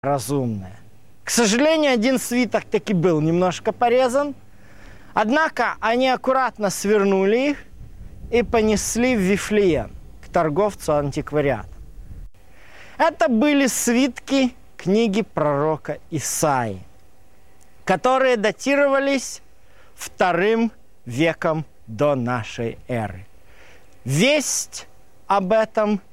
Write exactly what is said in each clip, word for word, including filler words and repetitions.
разумное. К сожалению, один свиток таки был немножко порезан, однако они аккуратно свернули их и понесли в Вифлеем, к торговцу антиквариатом. Это были свитки книги пророка Исаии, которые датировались вторым веком до нашей эры. Весть об этом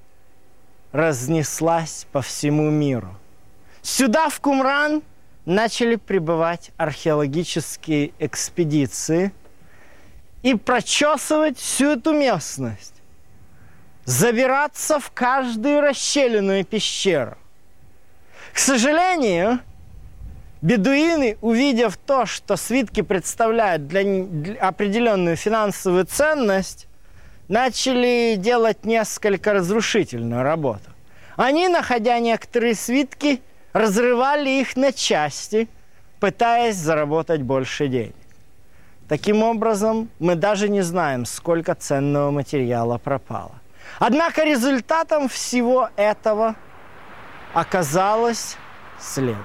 разнеслась по всему миру. Сюда, в Кумран, начали прибывать археологические экспедиции и прочесывать всю эту местность, забираться в каждую расщелину и пещеру. К сожалению, бедуины, увидев то, что свитки представляют для, для определенную финансовую ценность, начали делать несколько разрушительную работу. Они, находя некоторые свитки, разрывали их на части, пытаясь заработать больше денег. Таким образом, мы даже не знаем, сколько ценного материала пропало. Однако результатом всего этого оказалось следующее.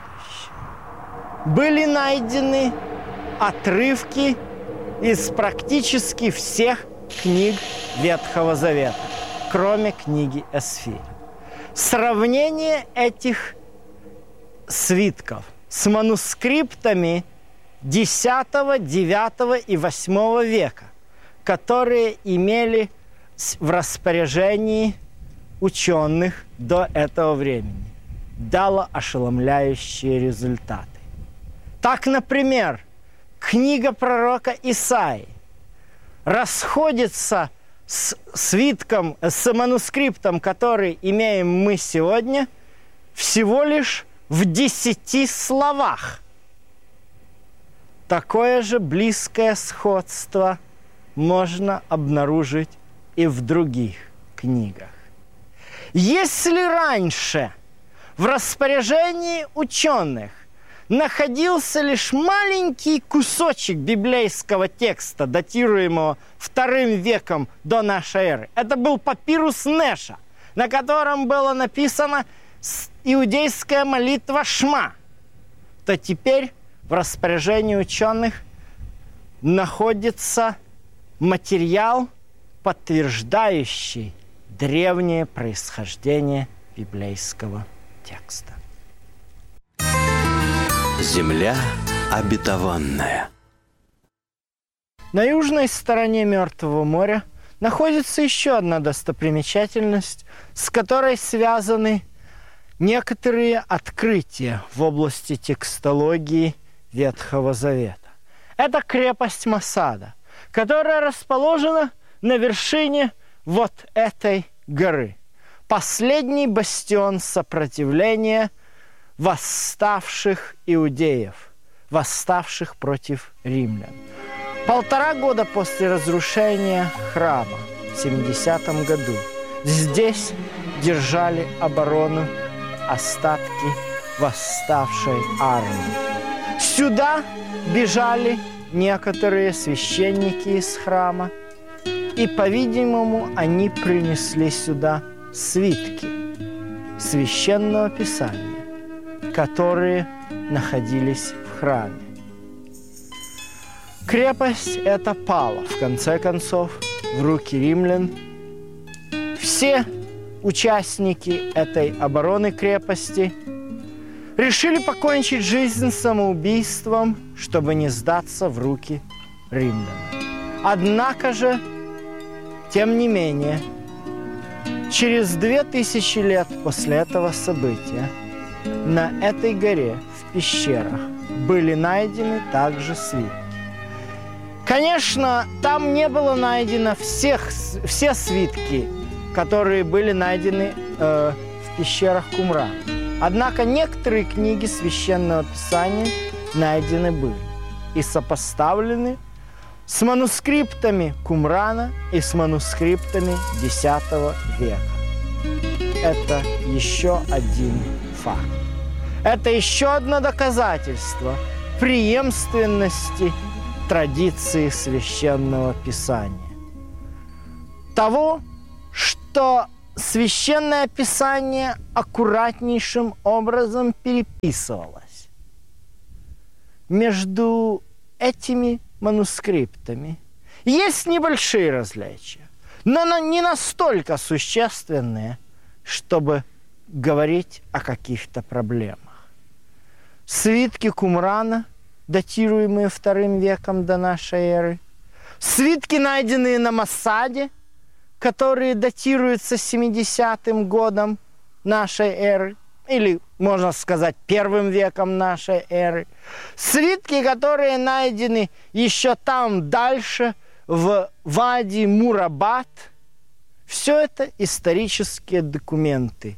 Были найдены отрывки из практически всех книг Ветхого Завета, кроме книги Эсфирь. Сравнение этих свитков с манускриптами десятого, девятого и восьмого века, которые имели в распоряжении ученых до этого времени, дало ошеломляющие результаты. Так, например, книга пророка Исаии расходится с свитком, с манускриптом, который имеем мы сегодня, всего лишь в десяти словах. Такое же близкое сходство можно обнаружить и в других книгах. Если раньше в распоряжении ученых находился лишь маленький кусочек библейского текста, датируемого вторым веком до нашей эры, это был папирус Неша, на котором было написано иудейская молитва Шма, то теперь в распоряжении ученых находится материал, подтверждающий древнее происхождение библейского текста. Земля обетованная. На южной стороне Мертвого моря находится еще одна достопримечательность, с которой связаны некоторые открытия в области текстологии Ветхого Завета. Это крепость Масада, которая расположена на вершине вот этой горы. Последний бастион сопротивления восставших иудеев, восставших против римлян. Полтора года после разрушения храма в семидесятом году здесь держали оборону остатки восставшей армии. Сюда бежали некоторые священники из храма, и, по-видимому, они принесли сюда свитки священного писания, которые находились в храме. Крепость эта пала, в конце концов, в руки римлян. Все участники этой обороны крепости решили покончить жизнь самоубийством, чтобы не сдаться в руки римлян. Однако же, тем не менее, через две тысячи лет после этого события на этой горе в пещерах были найдены также свитки. Конечно, там не было найдено всех, все свитки, которые были найдены э, в пещерах Кумрана. Однако некоторые книги Священного Писания найдены были и сопоставлены с манускриптами Кумрана и с манускриптами десятого века. Это еще один факт. Это еще одно доказательство преемственности традиции Священного Писания. Того, что Священное Писание аккуратнейшим образом переписывалось. Между этими манускриптами есть небольшие различия, но не настолько существенные, чтобы говорить о каких-то проблемах. Свитки Кумрана, датируемые вторым веком до нашей эры, свитки, найденные на Масаде, которые датируются семидесятым годом нашей эры, или, можно сказать, первым веком нашей эры. Свитки, которые найдены еще там дальше, в Вади Мурабад. Все это исторические документы,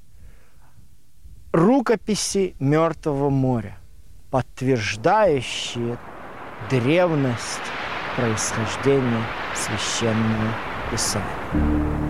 рукописи Мертвого моря, подтверждающие древность происхождения Священного Писания.